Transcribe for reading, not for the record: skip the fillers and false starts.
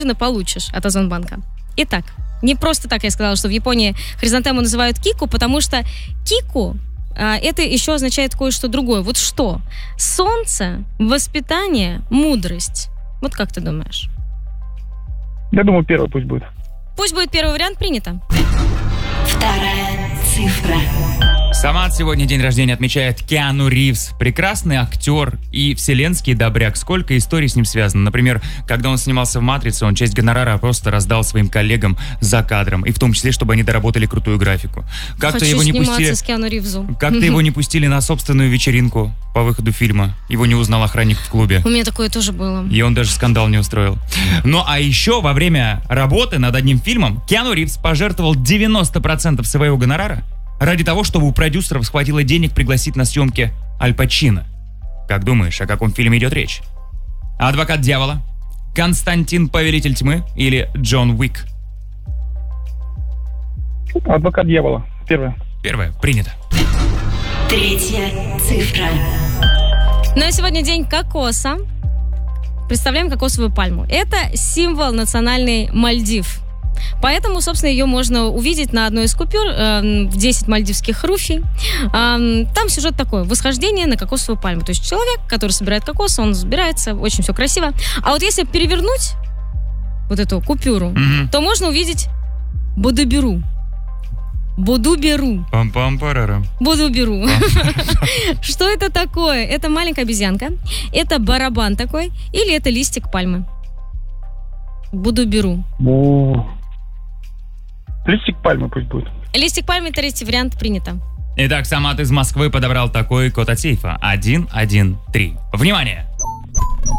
получишь от Озонбанка. Итак, не просто так я сказала, что в Японии хризантему называют кику, потому что кику это еще означает кое-что другое. Вот что? Солнце, воспитание, мудрость. Вот как ты думаешь? Я думаю, первый пусть будет. Пусть будет первый вариант, принято. Вторая цифра. Самат сегодня день рождения отмечает Киану Ривз. Прекрасный актер и вселенский добряк. Сколько историй с ним связано. Например, когда он снимался в «Матрице», он часть гонорара просто раздал своим коллегам за кадром. И в том числе, чтобы они доработали крутую графику. Хочу сниматься с Киану Ривзу. Как-то его не пустили на собственную вечеринку по выходу фильма. Его не узнал охранник в клубе. У меня такое тоже было. И он даже скандал не устроил. Ну а еще во время работы над одним фильмом Киану Ривз пожертвовал 90% своего гонорара ради того, чтобы у продюсеров схватило денег пригласить на съемки Аль Пачино. Как думаешь, о каком фильме идет речь? «Адвокат дьявола», «Константин, повелитель тьмы» или «Джон Уик»? «Адвокат дьявола». Первое. Принято. Третья цифра. Ну а сегодня день кокоса. Представляем кокосовую пальму. Это символ национальной Мальдив. Поэтому, собственно, ее можно увидеть на одной из купюр 10 мальдивских руфий. Там сюжет такой: восхождение на кокосовую пальму. То есть человек, который собирает кокос, он собирается, очень все красиво. А вот если перевернуть вот эту купюру, то можно увидеть Будуберу. Будуберу. Пам-пам-парарам. Будуберу. Что это такое? Это маленькая обезьянка, это барабан такой, или это листик пальмы? Будуберу. Листик пальмы пусть будет. Листик пальмы, третий вариант, принято. Итак, Самат из Москвы подобрал такой код от сейфа. 113. Внимание!